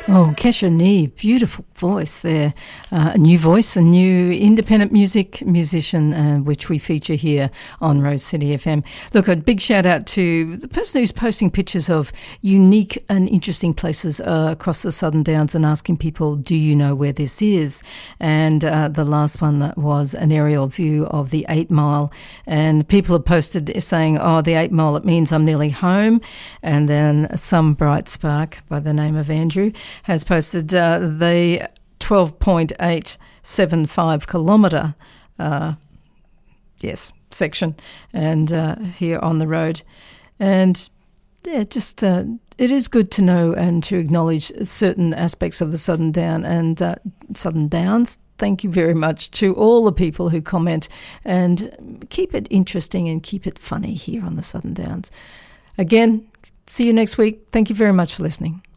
Oh, Kesha Nee, beautiful voice there. A new voice, a new independent musician, which we feature here on Rose City FM. Look, a big shout out to the person who's posting pictures of unique and interesting places across the Southern Downs and asking people, do you know where this is? And the last one was an aerial view of the 8 Mile. And people have posted saying, oh, the 8 Mile, it means I'm nearly home. And then some bright spark by the name of Andrew has posted the 12.875 kilometre section and here on the road. And yeah, just it is good to know and to acknowledge certain aspects of the Southern Down and Southern Downs. Thank you very much to all the people who comment and keep it interesting and keep it funny here on the Southern Downs. Again, see you next week. Thank you very much for listening.